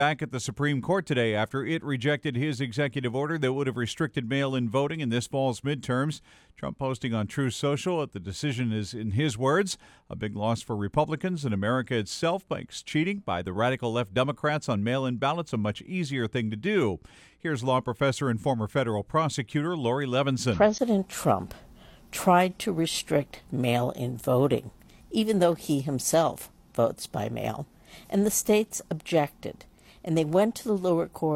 Back at the Supreme Court today after it rejected his executive order that would have restricted mail-in voting in this fall's midterms. Trump posting on Truth Social that the decision is, in his words, a big loss for Republicans and America itself, makes cheating by the radical left Democrats on mail-in ballots a much easier thing to do. Here's law professor and former federal prosecutor Laurie Levenson. President Trump tried to restrict mail-in voting, even though he himself votes by mail, and the states objected. And they went to the lower court